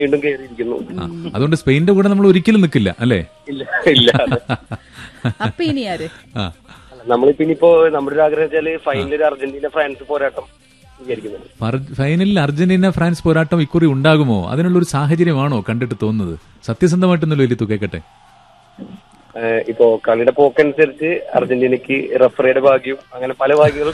വീണ്ടും കയറിയിരിക്കുന്നു. അതുകൊണ്ട് സ്പെയിനിന്റെ കൂടെ നമ്മൾ ഒരിക്കലും നിൽക്കില്ല അല്ലേ? ഇല്ല ഇല്ല. അപ്പൊ ഇനി ആര്? നമ്മളിപ്പോ ഇനിയിപ്പോ നമ്മുടെ ഒരു ആഗ്രഹം വെച്ചാല് ഫൈനലിൽ അർജന്റീന ഫ്രാൻസ് പോരാട്ടം വിചാരിക്കുന്നുണ്ട്. ഫൈനലിൽ അർജന്റീന ഫ്രാൻസ് പോരാട്ടം ഇക്കുറി ഉണ്ടാകുമോ? അതിനുള്ളൊരു സാഹചര്യമാണോ കണ്ടിട്ട് തോന്നുന്നത്? സത്യസന്ധമായിട്ടൊന്നല്ലോ വലിയ കേൾക്കട്ടെ. ഇപ്പോ കളിയുടെ പോക്കനുസരിച്ച് അർജന്റീനക്ക് റഫറിയുടെ ഭാഗ്യം അങ്ങനെ പല ഭാഗ്യങ്ങളും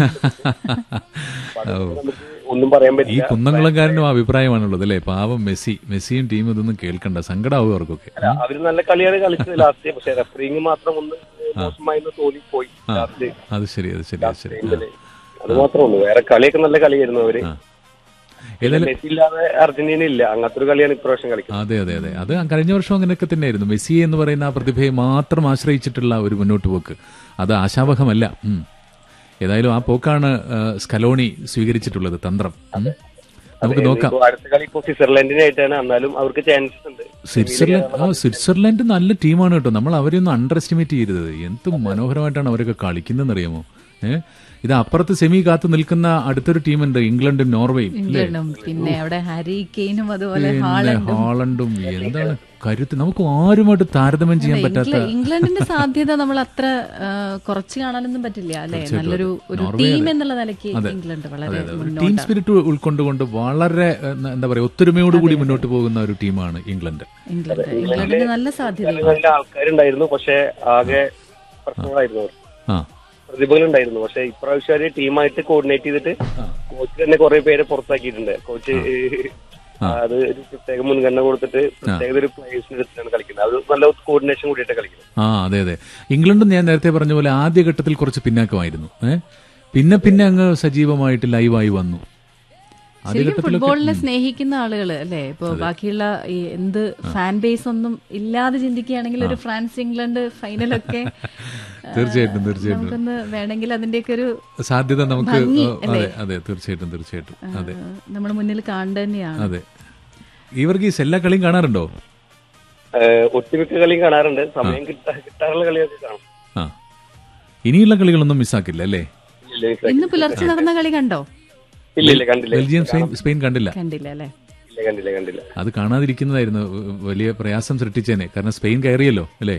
നമുക്ക് ഒന്നും പറയാൻ ഈ പറ്റില്ല. കുന്നംകുളംകാരനും അഭിപ്രായമാണുള്ളത് അല്ലേ? പാവം മെസ്സിയും ടീമും ഇതൊന്നും കേൾക്കണ്ട, സങ്കടാവും അവർക്കൊക്കെ. അവര് നല്ല കളിയാണ് കളിച്ചത് ലാസ്റ്റ്, പക്ഷെ റഫറിങ് മാത്രം ഒന്ന് മോശമായി തോന്നിപ്പോയി ലാസ്റ്റ്. അത് ശരി. അത് മാത്രമേ ഉള്ളൂ. വേറെ കളിയൊക്കെ നല്ല കളിയായിരുന്നു അവര്. മെസ്സി ഇല്ലാതെ അർജന്റീന ഇല്ല, അങ്ങനത്തെ ഒരു കളിയാണ് ഇപ്രാവശ്യം കളിക്കുന്നത്. അതെ. അത് കഴിഞ്ഞ വർഷം അങ്ങനെയൊക്കെ തന്നെയായിരുന്നു. മെസ്സി എന്ന് പറയുന്ന ആ പ്രതിഭയെ മാത്രം ആശ്രയിച്ചിട്ടുള്ള ഒരു മുന്നോട്ട് പോക്ക് അത് ആശാവഹമല്ല. ഏതായാലും ആ പോക്കാണ് സ്കലോണി സ്വീകരിച്ചിട്ടുള്ളത്, തന്ത്രം. നമുക്ക് നോക്കാം. അടുത്ത കളി ഇപ്പോ സ്വിറ്റ്സർലൻഡിനായിട്ടാണ്, എന്നാലും അവർക്ക് ചാൻസസ് ഉണ്ട്. സ്വിറ്റ്സർലൻഡ് നല്ല ടീമാണ് കേട്ടോ. നമ്മൾ അവരെയൊന്നും അണ്ടർ എസ്റ്റിമേറ്റ് ചെയ്യരുത്. എന്ത് മനോഹരമായിട്ടാണ് അവരൊക്കെ കളിക്കുന്നതെന്ന് അറിയാമോ? ഇത് അപ്പുറത്ത് സെമി കാത്തു നിൽക്കുന്ന അടുത്തൊരു ടീമുണ്ട്, ഇംഗ്ലണ്ടും നോർവേയും. പിന്നെ അവിടെ ഹാരി കെയ്നും അതുപോലെ ഹാളണ്ടും. എന്താണ് കരുത്ത്! നമുക്ക് ആരുമായിട്ട് താരതമ്യം ചെയ്യാൻ പറ്റാത്ത ഇംഗ്ലണ്ടിന്റെ സാധ്യത നമ്മൾ അത്ര കുറച്ച് കാണാനൊന്നും പറ്റില്ല അല്ലെ? നല്ലൊരു ടീം എന്നുള്ള നിലയ്ക്ക് ഇംഗ്ലണ്ട് വളരെ ടീം സ്പിരിറ്റ് ഉൾക്കൊണ്ടുകൊണ്ട് വളരെ എന്താ പറയാ ഒത്തൊരുമയോടുകൂടി മുന്നോട്ട് പോകുന്ന ഒരു ടീമാണ് ഇംഗ്ലണ്ട്. ഇംഗ്ലണ്ടിന് നല്ല സാധ്യത. ആൾക്കാരുണ്ടായിരുന്നു, പക്ഷെ ആകെ പ്രശ്നങ്ങളായിരുന്നു, പ്രതിഭകളുണ്ടായിരുന്നു. പക്ഷെ ഇപ്രാവശ്യം ടീമായിട്ട് കോർഡിനേറ്റ് ചെയ്തിട്ട് കോച്ച് തന്നെ കുറെ പേരെ പുറത്താക്കിയിട്ടുണ്ട്. കോച്ച് അത് ഒരു പ്രത്യേക മുൻഗണന കൊടുത്തിട്ട് പ്രത്യേക ഒരു പ്ലേയേഴ്സിനെ എടുത്തിട്ടാണ് കളിക്കുന്നത്. അത് നല്ല കോർഡിനേഷൻ കൂടിയിട്ട് കളിക്കുന്നത്. അതെ. ഇംഗ്ലണ്ടും ഞാൻ നേരത്തെ പറഞ്ഞ പോലെ ആദ്യഘട്ടത്തിൽ കുറച്ച് പിന്നാക്കമായിരുന്നു. പിന്നെ അങ്ങ് സജീവമായിട്ട് ലൈവായി വന്നു. ഫുട്ബോളിനെ സ്നേഹിക്കുന്ന ആളുകൾ അല്ലെ, ഇപ്പൊ ബാക്കിയുള്ള ഈ എന്ത് ഫാൻ ബേസ് ഒന്നും ഇല്ലാതെ ചിന്തിക്കുകയാണെങ്കിൽ ഒരു ഫ്രാൻസ് ഇംഗ്ലണ്ട് ഫൈനലൊക്കെ തീർച്ചയായിട്ടും നമുക്കൊന്ന് വേണമെങ്കിൽ അതിന്റെയൊക്കെ ഒരു സാധ്യത നമുക്ക് തീർച്ചയായിട്ടും അതെ നമ്മുടെ മുന്നിൽ കാണേണ്ട തന്നെയാണ്. അതെ. ഇവർക്ക് ഈ എല്ലാ കളിയും കാണാറുണ്ടോ? ഒട്ടുമിക്ക കളിയും കാണാറുണ്ട്. സമയം കിട്ടാറുള്ള കളിയൊക്കെ കാണും. ഇനിയുള്ള കളികളൊന്നും മിസ്സാക്കില്ല അല്ലേ? ഇന്ന് പുലർച്ചെ നടന്ന കളി കണ്ടോ? ബെൽജിയം സ്പെയിൻ കണ്ടില്ല അല്ലേ? കണ്ടില്ല. അത് കാണാതിരിക്കുന്നതായിരുന്നു വലിയ പ്രയാസം സൃഷ്ടിച്ചേനെ. കാരണം സ്പെയിൻ കയറിയല്ലോ അല്ലേ?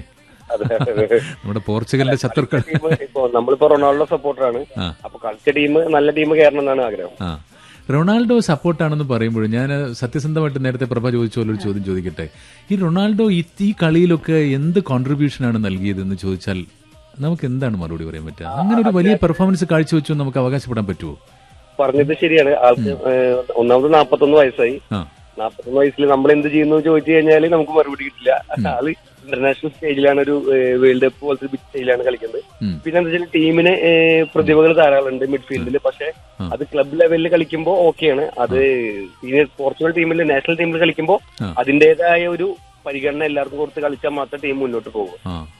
നമ്മുടെ പോർച്ചുഗലിന്റെ ശത്രുക്കൾ. നമ്മളിപ്പോ റൊണാൾഡോ സപ്പോർട്ടറാണ്. അപ്പൊ കളിച്ച ടീം നല്ല ടീം കയറണം എന്നാണ് ആഗ്രഹം. റൊണാൾഡോ സപ്പോർട്ടാണെന്ന് പറയുമ്പോൾ ഞാൻ സത്യസന്ധമായിട്ട് നേരത്തെ പ്രഭ ചോദിച്ച പോലെ ഒരു ചോദ്യം ചോദിക്കട്ടെ. ഈ റൊണാൾഡോ ഈ കളിയിലൊക്കെ എന്ത് കോൺട്രിബ്യൂഷനാണ് നൽകിയതെന്ന് ചോദിച്ചാൽ നമുക്ക് എന്താണ് മറുപടി പറയാൻ പറ്റുക? അങ്ങനെ ഒരു വലിയ പെർഫോമൻസ് കാഴ്ചവെച്ചു നമുക്ക് അവകാശപ്പെടാൻ പറ്റുമോ? പറഞ്ഞത് ശരിയാണ്. ആൾക്ക് ഒന്നാമത് 41 വയസ്സായി. 41 വയസ്സിൽ നമ്മൾ എന്ത് ചെയ്യുന്നു ചോദിച്ചു കഴിഞ്ഞാൽ നമുക്ക് മറുപടി കിട്ടില്ല. ആള് ഇന്റർനാഷണൽ സ്റ്റേജിലാണ്, ഒരു വേൾഡ് കപ്പ് പോലത്തെ ബിഗ് സ്റ്റേജിലാണ് കളിക്കുന്നത്. പിന്നെ എന്താ വെച്ചാൽ ടീമിന് പ്രതിഭകൾ ധാരാളമുണ്ട് മിഡ്ഫീൽഡിൽ. പക്ഷെ അത് ക്ലബ് ലെവലിൽ കളിക്കുമ്പോൾ ഓക്കെയാണ്. അത് സീനിയർ പോർച്ചുഗൽ ടീമിൽ നാഷണൽ ടീമിൽ കളിക്കുമ്പോൾ അതിന്റേതായ ഒരു പരിഗണന എല്ലാവർക്കും കൊടുത്ത് കളിച്ചാൽ മാത്രം ടീം മുന്നോട്ട് പോകും.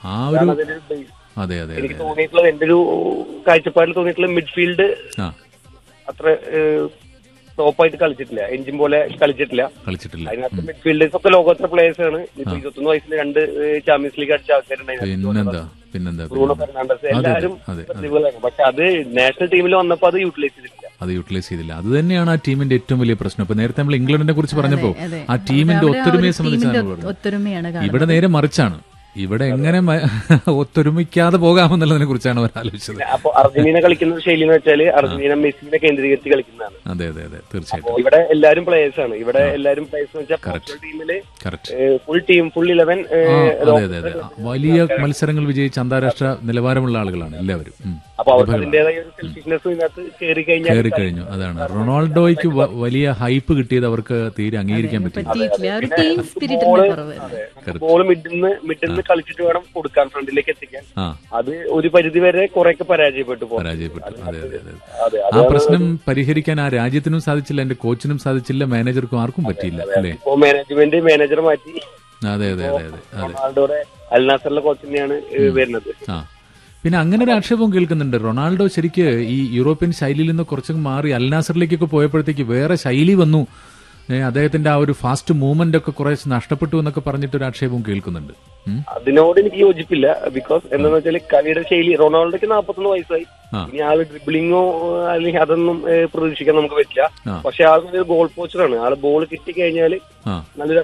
എനിക്ക് തോന്നിയിട്ടുള്ളത്, എന്റെ ഒരു കാഴ്ചപ്പാടിൽ തോന്നിയിട്ടുള്ള മിഡ്ഫീൽഡ് അത്ര ടോപ്പായിട്ട് കളിച്ചിട്ടില്ല, എഞ്ചിൻ പോലെ കളിച്ചിട്ടില്ല. അതിനകത്ത് മിഡ്ഫീൽഡേഴ്സ് ഒക്കെ ലോകോത്തര പ്ലേയേഴ്സ് ആണ്. ഇപ്പൊ 21 വയസ്സിൽ 2 ചാമ്പ്യൻസ് ലീഗ് അടിച്ച ആൾക്കാരുണ്ടായിരുന്നു. ബ്രൂണോ ഫെർണാണ്ടസ്, എല്ലാവരും പ്രതിഭകളാണ്. പക്ഷെ അത് നാഷണൽ ടീമിൽ വന്നപ്പോൾ അത് യൂട്ടിലൈസ് ചെയ്തില്ല. അത് തന്നെയാണ് ആ ടീമിന്റെ ഏറ്റവും വലിയ പ്രശ്നം. ഇപ്പൊ നേരത്തെ നമ്മൾ ഇംഗ്ലണ്ടിനെ കുറിച്ച് പറഞ്ഞപ്പോ ആ ടീമിന്റെ ഒത്തൊരുമയെ സംബന്ധിച്ചാണ്. ഇവിടെ നേരെ മറിച്ചാണ്. ഇവിടെ എങ്ങനെ ഒത്തൊരുമിക്കാതെ പോകാമെന്നുള്ളതിനെ കുറിച്ചാണ് അവർ ആലോചിച്ചത്. അപ്പൊ അർജന്റീന കളിക്കുന്ന ശൈലി എന്ന് വെച്ചാൽ അർജന്റീന മെസ്സിനെ കേന്ദ്രീകരിച്ച് കളിക്കുന്നതാണ്. അതെ തീർച്ചയായിട്ടും. ഇവിടെ എല്ലാവരും പ്ലേയേഴ്സ് ആണ്. ഇവിടെ എല്ലാവരും പ്ലേയേഴ്സ് എന്ന് വെച്ചാൽ ടീമില് ഫുൾ 11 അതെ വലിയ മത്സരങ്ങൾ വിജയിച്ച് അന്താരാഷ്ട്ര നിലവാരമുള്ള ആളുകളാണ് എല്ലാവരും. അപ്പൊ അവർക്ക് അതിന്റേതായ ഒരു സെൽഫിഷ്നെസ് ഇതിനകത്ത് കയറി കഴിഞ്ഞു. അതാണ് റൊണാൾഡോയ്ക്ക് വലിയ ഹൈപ്പ് കിട്ടിയത് അവർക്ക് തീരെ അംഗീകരിക്കാൻ പറ്റില്ല. ബോൾ മിഡിന്ന് കളിച്ചിട്ട് വേണം കൊടുക്കാൻ, ഫ്രണ്ടിലേക്ക് എത്തിക്കാൻ. അത് ഒരു പരിധി വരെ കുറെയൊക്കെ പരാജയപ്പെട്ടു. ആ പ്രശ്നം പരിഹരിക്കാൻ ആ രാജ്യത്തിനും സാധിച്ചില്ല, എന്റെ കോച്ചിനും സാധിച്ചില്ല, മാനേജർക്കും ആർക്കും പറ്റിയില്ല അല്ലേ? ഇപ്പോ മാനേജർ മാറ്റി. അതെ റൊണാൾഡോയുടെ അൽ നാസറിലെ കോച്ച് തന്നെയാണ് വരുന്നത്. പിന്നെ അങ്ങനെ ഒരു ആക്ഷേപം കേൾക്കുന്നുണ്ട്. റൊണാൾഡോ ശരിക്ക് ഈ യൂറോപ്യൻ ശൈലിയിൽ നിന്ന് കുറച്ചൊക്കെ മാറി അൽ നാസറിലേക്കൊക്കെ പോയപ്പോഴത്തേക്ക് വേറെ ശൈലി വന്നു, അദ്ദേഹത്തിന്റെ ആ ഒരു ഫാസ്റ്റ് മൂവ്മെന്റ് ഒക്കെ കുറെ നഷ്ടപ്പെട്ടു എന്നൊക്കെ പറഞ്ഞിട്ടൊരു ആക്ഷേപവും കേൾക്കുന്നുണ്ട്. അതിനോട് എനിക്ക് യോജിപ്പില്ല. ബിക്കോസ് എന്താന്ന് വെച്ചാൽ കളിയുടെ ശൈലി, റൊണാൾഡോയ്ക്ക് 41 വയസ്സായി. ഇനി ആള് ഡ്രിബിളിങ്ങോ അല്ലെങ്കിൽ അതൊന്നും പ്രതീക്ഷിക്കാൻ നമുക്ക് പറ്റില്ല. പക്ഷെ ആൾ ഗോൾ പോസ്റ്ററാണ്. ആള് ബോൾ കിട്ടി കഴിഞ്ഞാൽ നല്ലൊരു